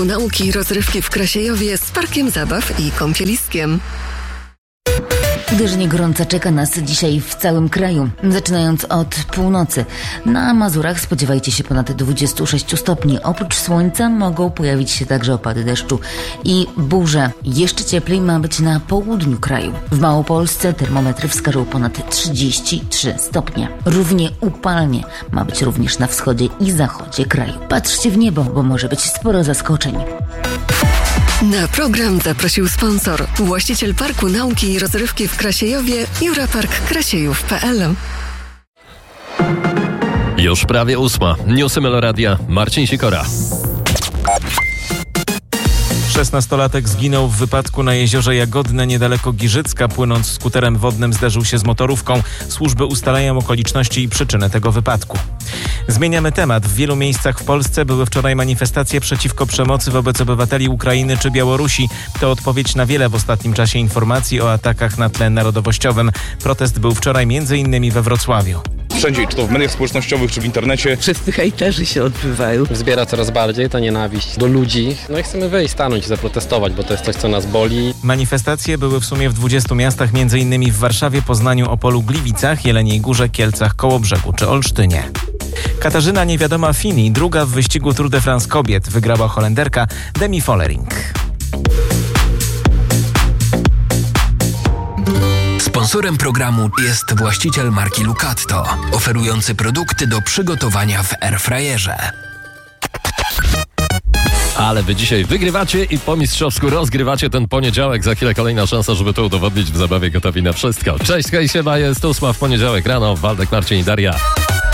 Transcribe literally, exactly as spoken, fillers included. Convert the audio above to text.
Nauki i rozrywki w Krasiejowie z parkiem zabaw i kąpieliskiem. Uderzenie gorąca czeka nas dzisiaj w całym kraju, zaczynając od północy. Na Mazurach spodziewajcie się ponad dwadzieścia sześć stopni. Oprócz słońca mogą pojawić się także opady deszczu i burze. Jeszcze cieplej ma być na południu kraju. W Małopolsce termometry wskażą ponad trzydzieści trzy stopnie. Równie upalnie ma być również na wschodzie i zachodzie kraju. Patrzcie w niebo, bo może być sporo zaskoczeń. Na program zaprosił sponsor, właściciel Parku Nauki i Rozrywki w Krasiejowie, Jurapark Krasiejów kropka pe el. Już prawie ósma. Newsy Meloradia. Marcin Sikora. szesnastolatek zginął w wypadku na jeziorze Jagodne niedaleko Giżycka. Płynąc skuterem wodnym zderzył się z motorówką. Służby ustalają okoliczności i przyczyny tego wypadku. Zmieniamy temat. W wielu miejscach w Polsce były wczoraj manifestacje przeciwko przemocy wobec obywateli Ukrainy czy Białorusi. To odpowiedź na wiele w ostatnim czasie informacji o atakach na tle narodowościowym. Protest był wczoraj między innymi we Wrocławiu. Wszędzie, czy to w mediach społecznościowych, czy w internecie. Wszyscy hejterzy się odbywają. Wzbiera coraz bardziej ta nienawiść do ludzi. No i chcemy wyjść, stanąć, zaprotestować, bo to jest coś, co nas boli. Manifestacje były w sumie w dwudziestu miastach, między innymi w Warszawie, Poznaniu, Opolu, Gliwicach, Jeleniej Górze, Kielcach, Kołobrzegu czy Olsztynie. Katarzyna Niewiadoma Fini, druga w wyścigu Tour de France kobiet, wygrała Holenderka Demi Vollering. Sponsorem programu jest właściciel marki Lucatto, oferujący produkty do przygotowania w airfryerze. Ale wy dzisiaj wygrywacie i po mistrzowsku rozgrywacie ten poniedziałek. Za chwilę kolejna szansa, żeby to udowodnić w zabawie Gotowi na Wszystko. Cześć, hej, siema, jest ósma w poniedziałek rano. Waldek, Marcin i Daria.